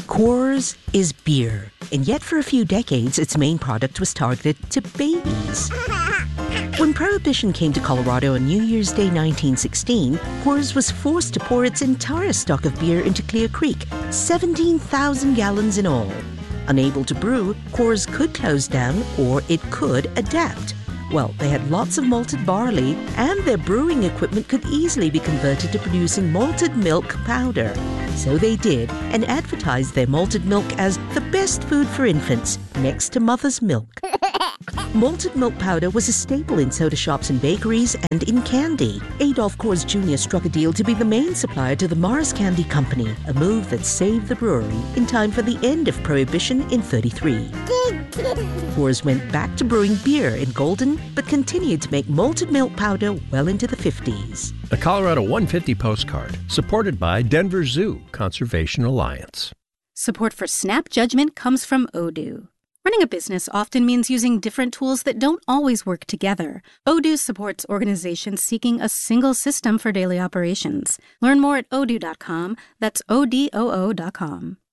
Coors is beer, and yet for a few decades, its main product was targeted to babies. When Prohibition came to Colorado on New Year's Day 1916, Coors was forced to pour its entire stock of beer into Clear Creek, 17,000 gallons in all. Unable to brew, Coors could close down or it could adapt. Well, they had lots of malted barley, and their brewing equipment could easily be converted to producing malted milk powder. So they did, and advertised their malted milk as the best food for infants, next to mother's milk. Malted milk powder was a staple in soda shops and bakeries and in candy. Adolph Coors Jr. struck a deal to be the main supplier to the Mars Candy Company, a move that saved the brewery in time for the end of Prohibition in '33. Coors went back to brewing beer in Golden, but continued to make malted milk powder well into the 50s. A Colorado 150 postcard, supported by Denver Zoo Conservation Alliance. Support for Snap Judgment comes from Odoo. Running a business often means using different tools that don't always work together. Odoo supports organizations seeking a single system for daily operations. Learn more at odoo.com. That's ODOO.com.